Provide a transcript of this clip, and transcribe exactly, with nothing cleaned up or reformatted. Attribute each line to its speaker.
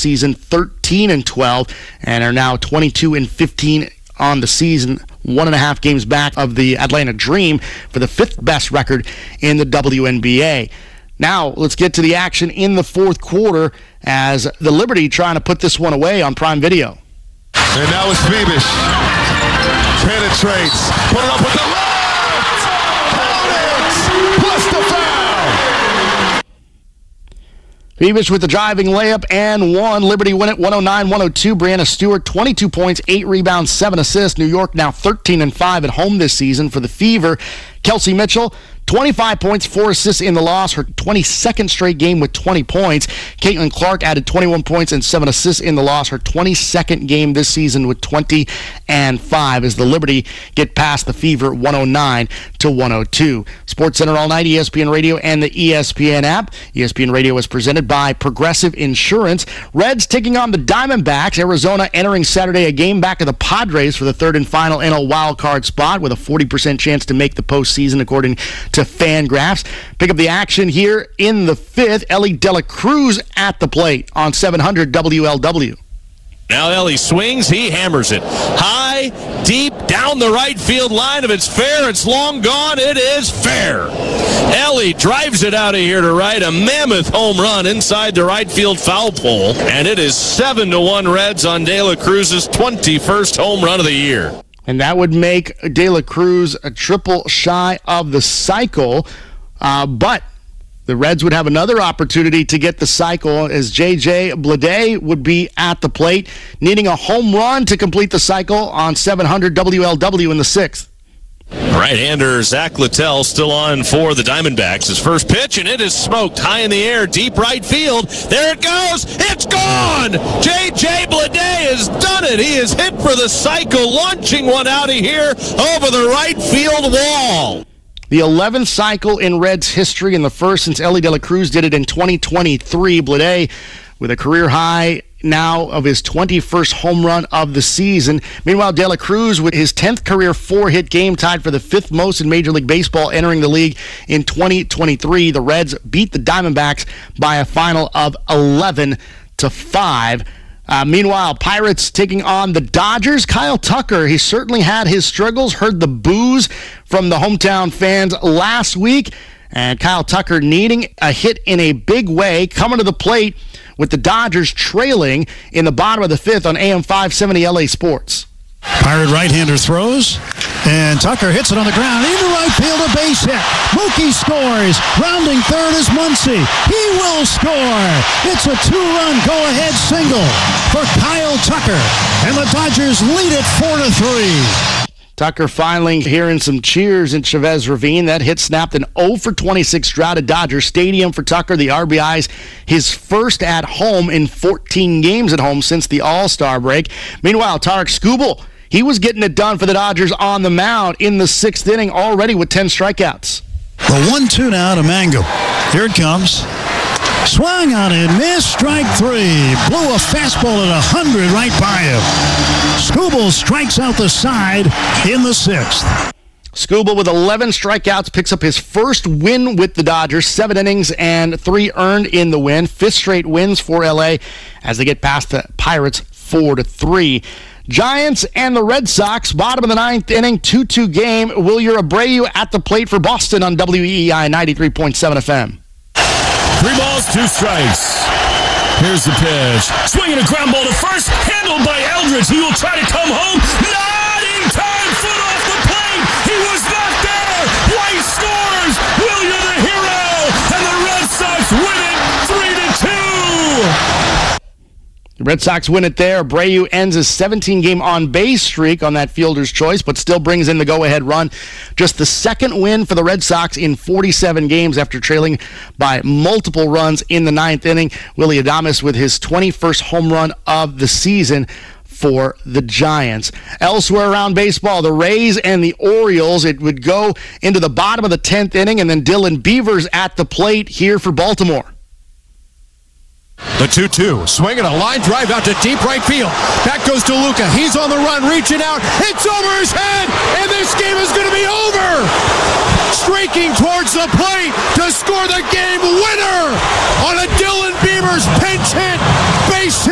Speaker 1: season, thirteen and twelve, and are now twenty-two and fifteen on the season, one and a half games back of the Atlanta Dream for the fifth best record in the W N B A. Now, let's get to the action in the fourth quarter as the Liberty trying to put this one away on Prime Video.
Speaker 2: And now it's Bebish. Penetrates. Put it up with the left. Count it. Plus the foul.
Speaker 1: Bebish with the driving layup and one. Liberty win it one oh nine one oh two. Brianna Stewart, twenty-two points, eight rebounds, seven assists. New York now thirteen and five at home this season for the Fever. Kelsey Mitchell, twenty-five points, four assists in the loss, her twenty-second straight game with twenty points. Caitlin Clark added twenty-one points and seven assists in the loss, her twenty-second game this season with twenty and five as the Liberty get past the Fever one oh nine to one oh two. SportsCenter all night, E S P N Radio and the E S P N app. E S P N Radio is presented by Progressive Insurance. Reds taking on the Diamondbacks. Arizona entering Saturday a game back of the Padres for the third and final N L wildcard spot with a forty percent chance to make the postseason according to Fangraphs. Pick up the action here in the fifth. Ellie De La Cruz at the plate on seven hundred W L W.
Speaker 3: Now Ellie swings, he hammers it. High, deep, down the right field line. If it's fair, it's long gone. It is fair. Ellie drives it out of here to right. A mammoth home run inside the right field foul pole. And it is seven to one Reds on De La Cruz's twenty-first home run of the year.
Speaker 1: And that would make De La Cruz a triple shy of the cycle. Uh, but the Reds would have another opportunity to get the cycle as J J Bleday would be at the plate, needing a home run to complete the cycle on seven hundred W L W in the sixth.
Speaker 3: Right-hander Zach Littell still on for the Diamondbacks. His first pitch, and it is smoked high in the air, deep right field. There it goes. It's gone. J J Bleday has done it. He is hit for the cycle, launching one out of here over the right field wall.
Speaker 1: The eleventh cycle in Reds history and the first since Ellie De La Cruz did it in twenty twenty-three. Bleday with a career high now of his twenty-first home run of the season. Meanwhile, De La Cruz with his tenth career four-hit game tied for the fifth most in Major League Baseball entering the league in twenty twenty-three. The Reds beat the Diamondbacks by a final of eleven to five. Uh, meanwhile, Pirates taking on the Dodgers. Kyle Tucker, he certainly had his struggles, heard the boos from the hometown fans last week. And Kyle Tucker needing a hit in a big way, coming to the plate with the Dodgers trailing in the bottom of the fifth on A M five seventy L A Sports.
Speaker 4: Pirate right-hander throws, and Tucker hits it on the ground. Into right field, a base hit. Mookie scores. Rounding third is Muncy. He will score. It's a two-run go-ahead single for Kyle Tucker, and the Dodgers lead it four to three.
Speaker 1: Tucker finally hearing some cheers in Chavez Ravine. That hit snapped an oh for twenty-six drought at Dodger Stadium for Tucker. The R B Is, his first at home in fourteen games at home since the All-Star break. Meanwhile, Tarek Skubal, he was getting it done for the Dodgers on the mound in the sixth inning already with ten strikeouts.
Speaker 4: The one two now to Mango. Here it comes. Swung on it, missed, strike three. Blew a fastball at one hundred right by him. Skubal strikes out the side in the sixth.
Speaker 1: Skubal with eleven strikeouts picks up his first win with the Dodgers. Seven innings and three earned in the win. Fifth straight wins for L A as they get past the Pirates four to three. Giants and the Red Sox, bottom of the ninth inning, two two game. Wilyer Abreu at the plate for Boston on W E E I ninety-three point seven F M.
Speaker 5: Three balls, two strikes. Here's the pitch. Swinging a ground ball to first, handled by Eldridge. He will try to come home. Not in time. Foot off the plate. He was not there. White scores. Wilyer the hero. And the Red Sox win it three to two.
Speaker 1: The Red Sox win it there. Abreu ends his seventeen-game on-base streak on that fielder's choice, but still brings in the go-ahead run. Just the second win for the Red Sox in forty-seven games after trailing by multiple runs in the ninth inning. Willy Adames with his twenty-first home run of the season for the Giants. Elsewhere around baseball, the Rays and the Orioles, it would go into the bottom of the tenth inning, and then Dylan Beavers at the plate here for Baltimore.
Speaker 6: The two two, swinging a line drive out to deep right field. Back goes to Luca. He's on the run, reaching out. It's over his head, and this game is going to be over. Streaking towards the plate to score the game winner on a Dylan Beavers pinch hit base hit.